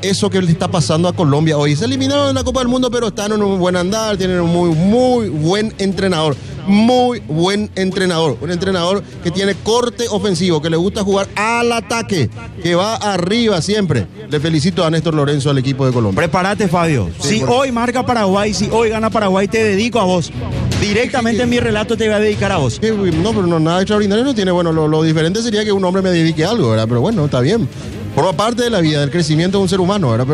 eso que le está pasando a Colombia hoy. Se eliminaron en la Copa del Mundo, pero están en un buen andar, tienen un muy buen entrenador. Muy buen entrenador, un entrenador que tiene corte ofensivo, que le gusta jugar al ataque, que va arriba siempre. Le felicito a Néstor Lorenzo, al equipo de Colombia. Prepárate, Fabio. Sí, si hoy marca Paraguay, si hoy gana Paraguay, te dedico a vos. Directamente en mi relato te voy a dedicar a vos. No, pero no, nada extraordinario no tiene. Bueno, lo diferente sería que un hombre me dedique a algo, ¿verdad? Pero bueno, está bien. Forma parte de la vida, del crecimiento de un ser humano, ¿verdad?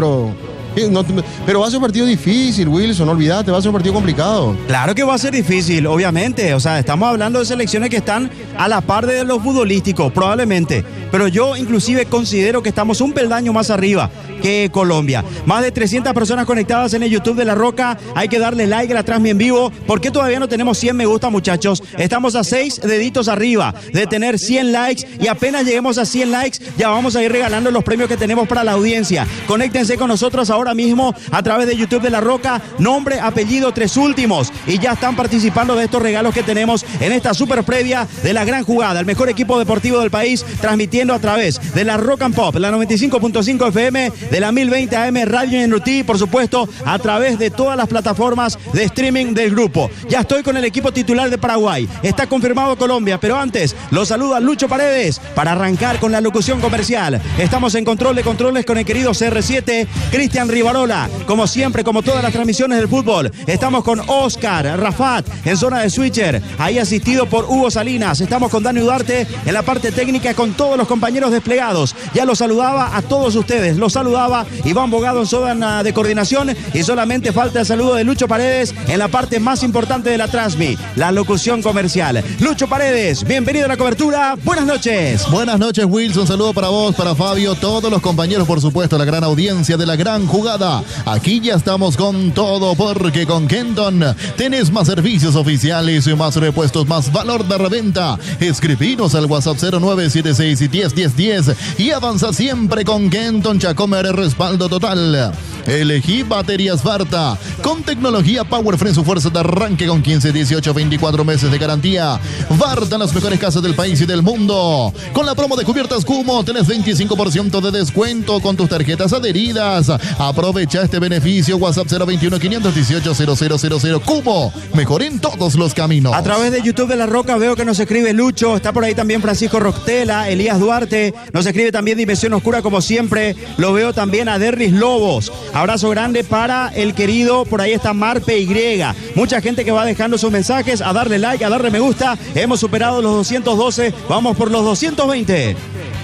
Pero va a ser un partido difícil, Wilson, no olvídate, va a ser un partido complicado. Claro que va a ser difícil, obviamente. O sea, estamos hablando de selecciones que están a la par de los futbolísticos, probablemente. Pero yo inclusive considero que estamos un peldaño más arriba que Colombia. Más de 300 personas conectadas en el YouTube de La Roca. Hay que darle like a la transmisión en vivo. ¿Por qué todavía no tenemos 100 me gusta, muchachos? Estamos a 6 deditos arriba de tener 100 likes y apenas lleguemos a 100 likes ya vamos a ir regalando los premios que tenemos para la audiencia. Conéctense con nosotros ahora mismo a través de YouTube de La Roca. Nombre, apellido, 3 últimos. Y ya están participando de estos regalos que tenemos en esta super previa de la gran jugada. El mejor equipo deportivo del país, transmitiendo a través de la Rock and Pop, la 95.5 FM, de la 1020 AM Radio NUT, por supuesto, a través de todas las plataformas de streaming del grupo. Ya estoy con el equipo titular de Paraguay. Está confirmado Colombia, pero antes los saluda Lucho Paredes para arrancar con la locución comercial. Estamos en control de controles con el querido CR7, Cristian Rivarola, como siempre, como todas las transmisiones del fútbol. Estamos con Oscar Rafat en zona de switcher, ahí asistido por Hugo Salinas. Estamos con Dani Udarte en la parte técnica con todos los compañeros desplegados. Ya los saludaba a todos ustedes, los saludaba Iván Bogado en zona de coordinación y solamente falta el saludo de Lucho Paredes en la parte más importante de la transmi, la locución comercial. Lucho Paredes, bienvenido a la cobertura, buenas noches. Buenas noches, Wilson, saludo para vos, para Fabio, todos los compañeros, por supuesto, la gran audiencia de la gran jugada. Aquí ya estamos con todo, porque con Kenton tenés más servicios oficiales y más repuestos, más valor de reventa. Escribinos al WhatsApp 0976 y 101010 y avanza siempre con Kenton Chacomer, respaldo total. Elegí baterías Varta con tecnología Powerframe, su fuerza de arranque con 15, 18, 24 meses de garantía. Varta, las mejores casas del país y del mundo. Con la promo de cubiertas Cumo tenés 25% de descuento con tus tarjetas adheridas. Aprovecha este beneficio. WhatsApp 021 518 0000. Cumo, mejor en todos los caminos. A través de YouTube de La Roca veo que nos escribe Lucho, está por ahí también Francisco Roctela, Elías Duarte, nos escribe también Dimensión Oscura como siempre. Lo veo también a Derris Lobos. Abrazo grande para el querido, por ahí está Marpe Y. Mucha gente que va dejando sus mensajes, a darle like, a darle me gusta. Hemos superado los 212, vamos por los 220.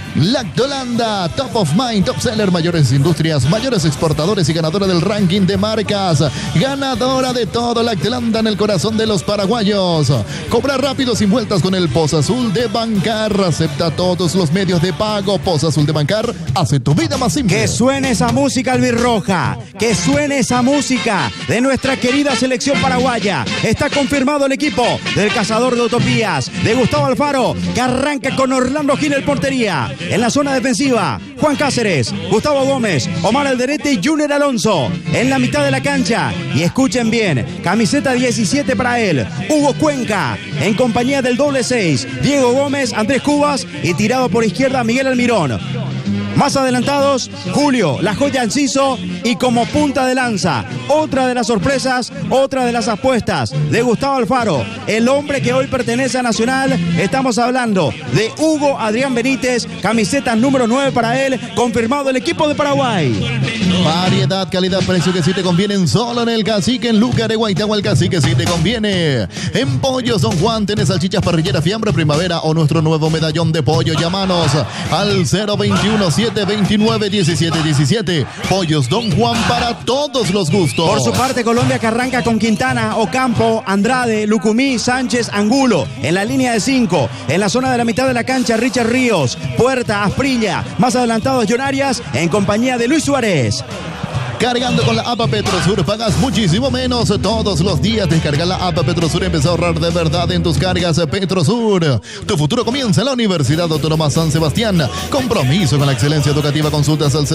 Lactolanda, Top of Mind, Top Seller, mayores industrias, mayores exportadores y ganadora del ranking de marcas. Ganadora de todo, Lactolanda en el corazón de los paraguayos. Cobra rápido sin vueltas con el Poza Azul de Bancar. Acepta todos los medios de pago. Poza Azul de Bancar hace tu vida más simple. Que suene esa música albirroja, que suene esa música de nuestra querida selección paraguaya. Está confirmado el equipo del Cazador de Utopías, de Gustavo Alfaro, que arranca con Orlando Gil en portería. En la zona defensiva, Juan Cáceres, Gustavo Gómez, Omar Alderete y Junior Alonso. En la mitad de la cancha, y escuchen bien, camiseta 17 para él, Hugo Cuenca, en compañía del doble 6, Diego Gómez, Andrés Cubas y tirado por izquierda Miguel Almirón. Más adelantados, Julio, la joya Enciso y como punta de lanza, otra de las sorpresas, otra de las apuestas de Gustavo Alfaro, el hombre que hoy pertenece a Nacional. Estamos hablando de Hugo Adrián Benítez, camiseta número 9 para él, confirmado el equipo de Paraguay. Variedad, calidad, precio que sí te convienen solo en el Cacique, en Luca de Guaitagua, el Cacique sí te conviene. En Pollos Don Juan tenés salchichas, parrillera, fiambre, primavera o nuestro nuevo medallón de pollo. Llámanos al 021 729 1717. Pollos Don Juan para todos los gustos. Por su parte, Colombia que arranca con Quintana, Ocampo, Andrade, Lucumí, Sánchez, Angulo. En la línea de 5, en la zona de la mitad de la cancha, Richard Ríos, Puerta, Asprilla. Más adelantados, John Arias, en compañía de Luis Suárez. Cargando con la app Petrosur pagas muchísimo menos todos los días. Descarga la app Petrosur y empieza a ahorrar de verdad en tus cargas. Petrosur, tu futuro comienza en la Universidad Autónoma San Sebastián. Compromiso con la excelencia educativa. Consultas al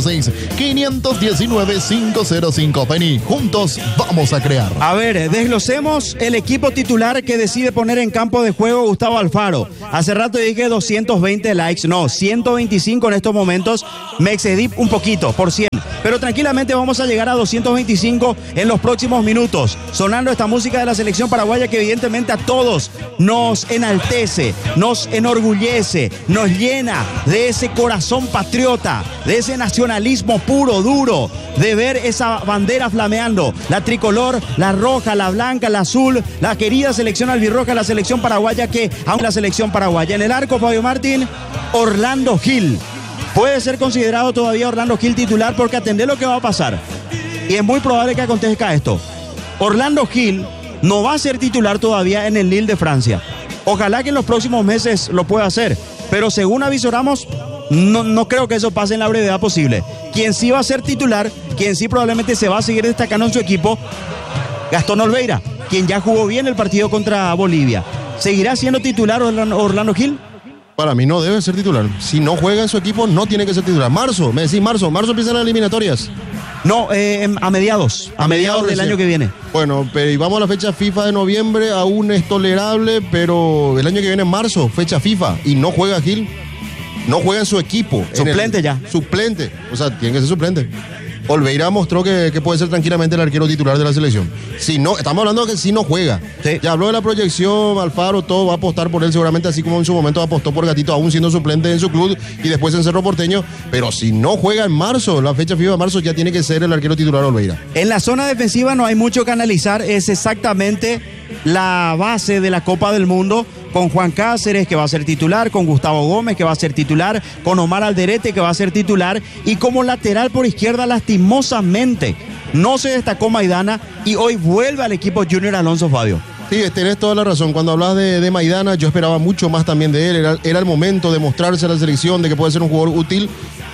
0986-519-505. Penny, juntos vamos a crear. A ver, desglosemos el equipo titular que decide poner en campo de juego Gustavo Alfaro. Hace rato dije 220 likes, no, 125 en estos momentos. Me excedí un poquito, por 100. Pero tranquilamente vamos a llegar a 225 en los próximos minutos. Sonando esta música de la selección paraguaya que evidentemente a todos nos enaltece, nos enorgullece, nos llena de ese corazón patriota, de ese nacionalismo puro, duro, de ver esa bandera flameando, la tricolor, la roja, la blanca, la azul, la querida selección albirroja, la selección paraguaya que aún la selección paraguaya. En el arco, Fabio Martín, Orlando Gil. Puede ser considerado todavía Orlando Gil titular porque atendé lo que va a pasar. Y es muy probable que acontezca esto. Orlando Gil no va a ser titular todavía en el Lille de Francia. Ojalá que en los próximos meses lo pueda hacer. Pero según avisoramos, no creo que eso pase en la brevedad posible. Quien sí va a ser titular, quien sí probablemente se va a seguir destacando en su equipo, Gastón Olveira, quien ya jugó bien el partido contra Bolivia. ¿Seguirá siendo titular Orlando Gil? Para mí no debe ser titular. Si no juega en su equipo, no tiene que ser titular. Marzo, me decís marzo empiezan las eliminatorias. No, a mediados del año que viene. Bueno, pero y vamos a la fecha FIFA de noviembre, aún es tolerable, pero el año que viene es marzo, fecha FIFA, y no juega Gil. No juega en su equipo. Suplente ya. Suplente, o sea, tiene que ser suplente. Olveira mostró que puede ser tranquilamente el arquero titular de la selección. Si no, estamos hablando de que si no juega. Sí. Ya habló de la proyección, Alfaro, todo va a apostar por él seguramente, así como en su momento apostó por Gatito, aún siendo suplente en su club y después en Cerro Porteño. Pero si no juega en marzo, la fecha FIFA de marzo, ya tiene que ser el arquero titular Olveira. En la zona defensiva no hay mucho que analizar, es exactamente la base de la Copa del Mundo, con Juan Cáceres, que va a ser titular, con Gustavo Gómez, que va a ser titular, con Omar Alderete, que va a ser titular, y como lateral por izquierda, lastimosamente, no se destacó Maidana, y hoy vuelve al equipo Junior Alonso, Fabio. Sí, tenés toda la razón. Cuando hablas de Maidana, yo esperaba mucho más también de él. Era el momento de mostrarse a la selección, de que puede ser un jugador útil.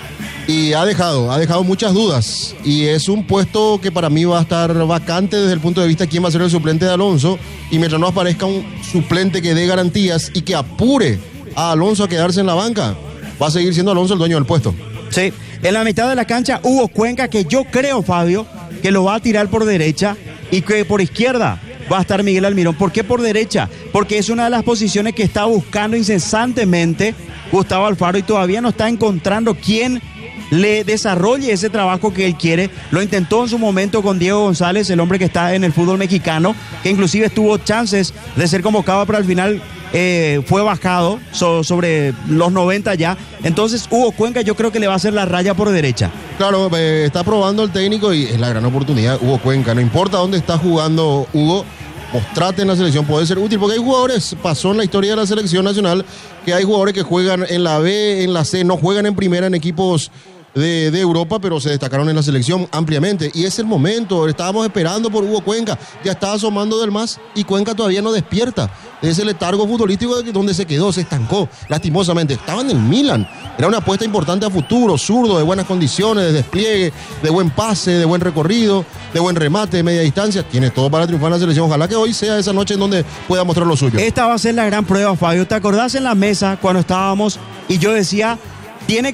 Y ha dejado muchas dudas. Y es un puesto que para mí va a estar vacante desde el punto de vista de quién va a ser el suplente de Alonso. Y mientras no aparezca un suplente que dé garantías y que apure a Alonso a quedarse en la banca, va a seguir siendo Alonso el dueño del puesto. Sí, en la mitad de la cancha Hugo Cuenca, que yo creo, Fabio, que lo va a tirar por derecha y que por izquierda va a estar Miguel Almirón. ¿Por qué por derecha? Porque es una de las posiciones que está buscando incesantemente Gustavo Alfaro y todavía no está encontrando quién le desarrolle ese trabajo que él quiere. Lo intentó en su momento con Diego González, el hombre que está en el fútbol mexicano, que inclusive tuvo chances de ser convocado, pero al final fue bajado sobre los 90 ya. Entonces Hugo Cuenca yo creo que le va a hacer la raya por derecha. Claro, está probando el técnico y es la gran oportunidad Hugo Cuenca. No importa dónde está jugando Hugo, mostrate en la selección, puede ser útil, porque hay jugadores, pasó en la historia de la selección nacional, que hay jugadores que juegan en la B, en la C, no juegan en primera en equipos de Europa, pero se destacaron en la selección ampliamente. Y es el momento, estábamos esperando por Hugo Cuenca, ya está asomando del MAS y Cuenca todavía no despierta de ese letargo futbolístico donde se quedó, se estancó, lastimosamente. Estaba en el Milan, era una apuesta importante a futuro, zurdo, de buenas condiciones, de despliegue, de buen pase, de buen recorrido, de buen remate, de media distancia. Tiene todo para triunfar en la selección. Ojalá que hoy sea esa noche en donde pueda mostrar lo suyo. Esta va a ser la gran prueba, Fabio. ¿Te acordás en la mesa cuando estábamos y yo decía, tiene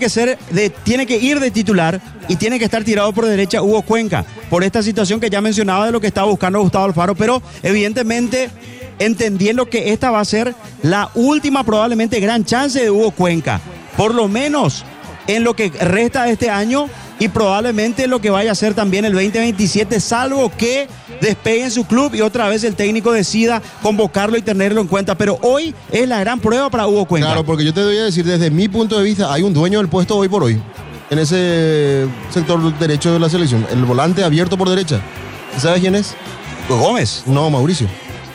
que ir de titular y tiene que estar tirado por derecha Hugo Cuenca, por esta situación que ya mencionaba de lo que estaba buscando Gustavo Alfaro, pero evidentemente entendiendo que esta va a ser la última probablemente gran chance de Hugo Cuenca, por lo menos en lo que resta de este año y probablemente lo que vaya a ser también el 2027, salvo que despegue en su club y otra vez el técnico decida convocarlo y tenerlo en cuenta. Pero hoy es la gran prueba para Hugo Cuenca. Claro, porque yo te voy a decir, desde mi punto de vista, hay un dueño del puesto hoy por hoy, en ese sector derecho de la selección, el volante abierto por derecha. ¿Sabes quién es? Gómez. No, Mauricio,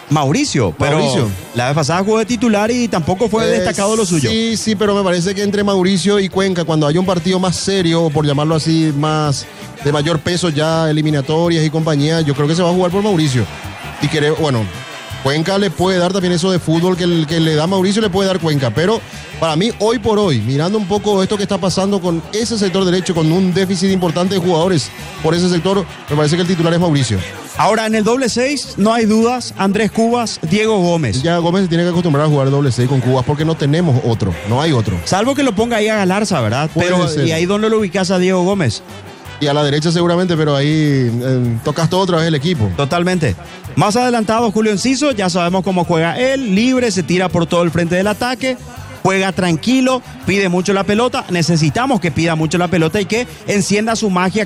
pero la vez pasada jugó de titular y tampoco fue destacado lo suyo. Sí, pero me parece que entre Mauricio y Cuenca, cuando haya un partido más serio, por llamarlo así, más de mayor peso ya, eliminatorias y compañía, yo creo que se va a jugar por Mauricio. Y Cuenca le puede dar también eso de fútbol que le da Mauricio, le puede dar Cuenca. Pero para mí, hoy por hoy, mirando un poco esto que está pasando con ese sector derecho, con un déficit importante de jugadores por ese sector, me parece que el titular es Mauricio. Ahora, en el doble 6, no hay dudas, Andrés Cubas, Diego Gómez. Ya Gómez se tiene que acostumbrar a jugar doble 6 con Cubas porque no tenemos otro, no hay otro. Salvo que lo ponga ahí a Galarza, ¿verdad? Pero, ¿y ahí dónde lo ubicas a Diego Gómez? Y a la derecha seguramente, pero ahí tocas todo otra vez el equipo. Totalmente. Más adelantado, Julio Enciso, ya sabemos cómo juega él, libre, se tira por todo el frente del ataque, juega tranquilo, pide mucho la pelota, necesitamos que pida mucho la pelota y que encienda su magia